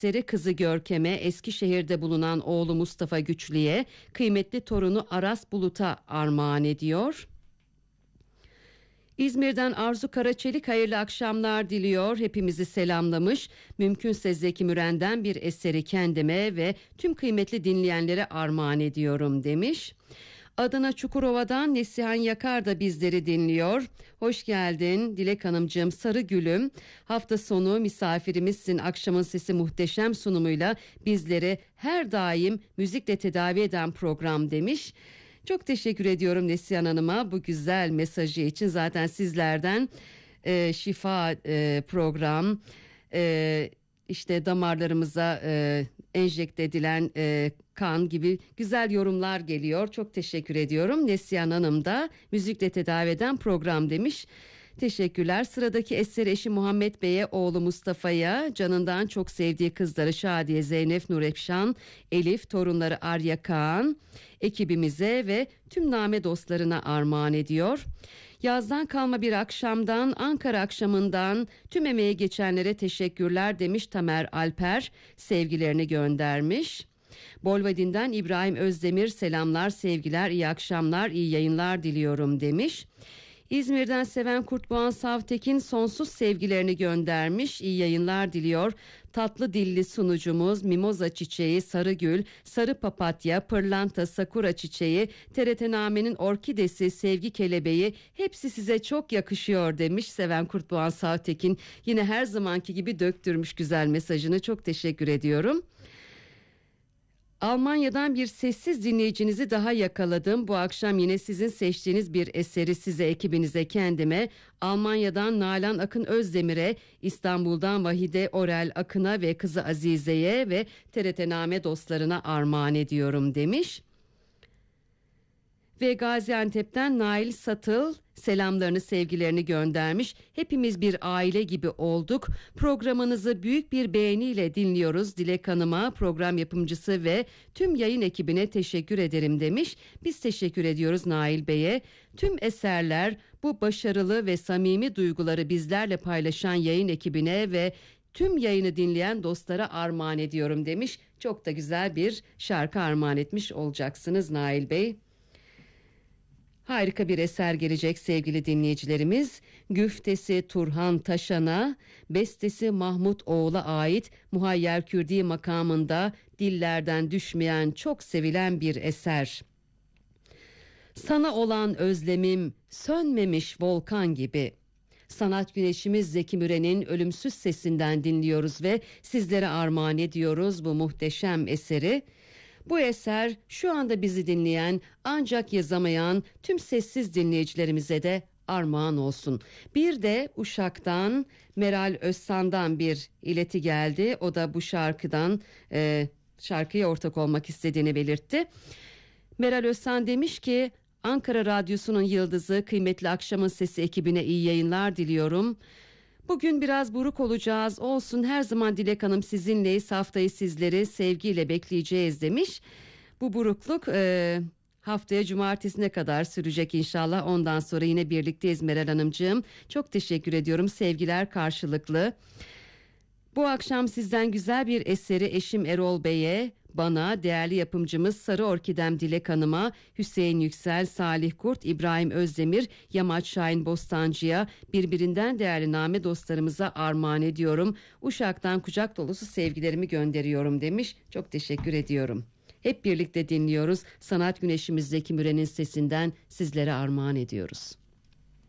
eseri kızı Görkem'e, Eskişehir'de bulunan oğlu Mustafa Güçlü'ye, kıymetli torunu Aras Bulut'a armağan ediyor. İzmir'den Arzu Karaçelik hayırlı akşamlar diliyor. Hepimizi selamlamış. Mümkünse Zeki Müren'den bir eseri kendime ve tüm kıymetli dinleyenlere armağan ediyorum demiş. Adana Çukurova'dan Nesihan Yakar da bizleri dinliyor. Hoş geldin Dilek Hanımcığım, sarı gülüm. Hafta sonu misafirimizsin. Akşamın Sesi muhteşem sunumuyla bizleri her daim müzikle tedavi eden program demiş. Çok teşekkür ediyorum Neslihan Hanım'a bu güzel mesajı için. Zaten sizlerden şifa program, işte damarlarımıza enjekte edilen kan gibi güzel yorumlar geliyor. Çok teşekkür ediyorum. Neslihan Hanım da müzikle tedavi eden program demiş. Teşekkürler. Sıradaki eseri eşi Muhammed Bey'e, oğlu Mustafa'ya, canından çok sevdiği kızları Şadiye, Zeynep, Nurefşan, Elif, torunları Arya, Kaan, ekibimize ve tüm Name dostlarına armağan ediyor. Yazdan kalma bir akşamdan, Ankara akşamından tüm emeği geçenlere teşekkürler demiş Tamer Alper, sevgilerini göndermiş. Bolvadin'den İbrahim Özdemir, selamlar, sevgiler, iyi akşamlar, iyi yayınlar diliyorum demiş. İzmir'den Seven Kurtboğan Savtekin sonsuz sevgilerini göndermiş. İyi yayınlar diliyor. Tatlı dilli sunucumuz Mimoza Çiçeği, Sarıgül, Sarı Papatya, Pırlanta, Sakura Çiçeği, TRT Name'nin Orkidesi, Sevgi Kelebeği hepsi size çok yakışıyor demiş Seven Kurtboğan Savtekin. Yine her zamanki gibi döktürmüş güzel mesajını, çok teşekkür ediyorum. Almanya'dan bir sessiz dinleyicinizi daha yakaladım. Bu akşam yine sizin seçtiğiniz bir eseri size, ekibinize, kendime, Almanya'dan Nalan Akın Özdemir'e, İstanbul'dan Vahide Orel Akın'a ve kızı Azize'ye ve TRT Name dostlarına armağan ediyorum demiş. Ve Gaziantep'ten Nail Satıl selamlarını, sevgilerini göndermiş. Hepimiz bir aile gibi olduk. Programınızı büyük bir beğeniyle dinliyoruz. Dilek Hanım'a, program yapımcısı ve tüm yayın ekibine teşekkür ederim demiş. Biz teşekkür ediyoruz Nail Bey'e. Tüm eserler, bu başarılı ve samimi duyguları bizlerle paylaşan yayın ekibine ve tüm yayını dinleyen dostlara armağan ediyorum demiş. Çok da güzel bir şarkı armağan etmiş olacaksınız Nail Bey. Harika bir eser gelecek sevgili dinleyicilerimiz. Güftesi Turhan Taşan'a, bestesi Mahmut Oğul'a ait Muhayyer Kürdi makamında dillerden düşmeyen çok sevilen bir eser. Sana olan özlemim sönmemiş volkan gibi. Sanat güneşimiz Zeki Müren'in ölümsüz sesinden dinliyoruz ve sizlere armağan ediyoruz bu muhteşem eseri. Bu eser şu anda bizi dinleyen ancak yazamayan tüm sessiz dinleyicilerimize de armağan olsun. Bir de Uşak'tan Meral Özsan'dan bir ileti geldi. O da bu şarkıdan şarkıya ortak olmak istediğini belirtti. Meral Özsan demiş ki, Ankara Radyosu'nun yıldızı kıymetli Akşamın Sesi ekibine iyi yayınlar diliyorum. Bugün biraz buruk olacağız, olsun, her zaman Dilek Hanım sizinleyiz, haftayı sizleri sevgiyle bekleyeceğiz demiş. Bu burukluk haftaya cumartesine kadar sürecek inşallah, ondan sonra yine birlikteyiz Meral Hanımcığım. Çok teşekkür ediyorum, sevgiler karşılıklı. Bu akşam sizden güzel bir eseri eşim Erol Bey'e, bana, değerli yapımcımız Sarı Orkidem Dilek Hanım'a, Hüseyin Yüksel, Salih Kurt, İbrahim Özdemir, Yamaç Şahin Bostancı'ya, birbirinden değerli name dostlarımıza armağan ediyorum. Uşak'tan kucak dolusu sevgilerimi gönderiyorum demiş. Çok teşekkür ediyorum. Hep birlikte dinliyoruz. Sanat güneşimiz Zeki Müren'in sesinden sizlere armağan ediyoruz.